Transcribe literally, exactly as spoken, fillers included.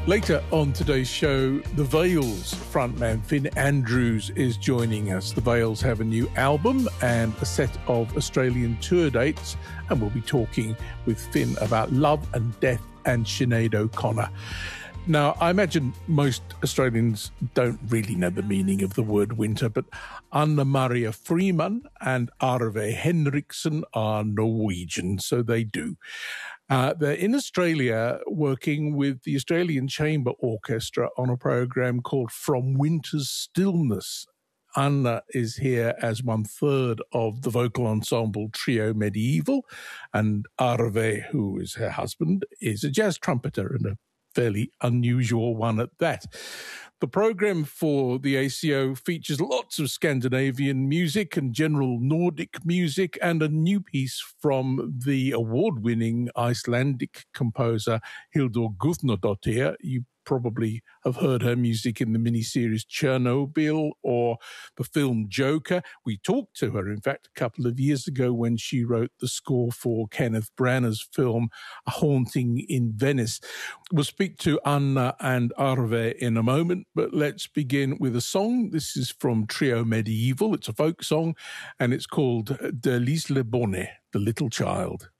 Later on today's show, the Veils frontman Finn Andrews is joining us. The Veils have a new album and a set of Australian tour dates, and we'll be talking with Finn about Love and Death and Sinead O'Connor. Now, I imagine most Australians don't really know the meaning of the word winter, but Anna Maria Freeman and Arve Henriksen are Norwegian, so they do. Uh, they're in Australia working with the Australian Chamber Orchestra on a program called From Winter's Stillness. Anna is here as one third of the vocal ensemble Trio Medieval, and Arve, who is her husband, is a jazz trumpeter and a fairly unusual one at that. The program for the A C O features lots of Scandinavian music and general Nordic music, and a new piece from the award-winning Icelandic composer Hildur Guðnadóttir. You probably have heard her music in the miniseries Chernobyl or the film Joker. We talked to her, in fact, a couple of years ago when she wrote the score for Kenneth Branagh's film A Haunting in Venice. We'll speak to Anna and Arve in a moment, but let's begin with a song. This is from Trio Medieval. It's a folk song, and it's called De Lisle Bonne, The Little Child.